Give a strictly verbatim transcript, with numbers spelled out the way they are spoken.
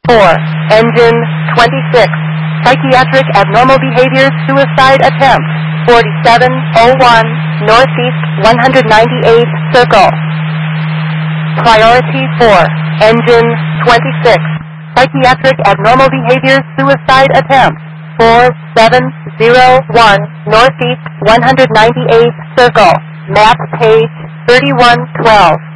four, engine twenty-six, psychiatric abnormal behaviors suicide attempt, forty-seven oh one, northeast one hundred ninety-eight circle. Priority four, engine twenty-six, psychiatric abnormal behaviors suicide attempt, four seven oh one, northeast one hundred ninety-eight circle, map page thirty-one twelve.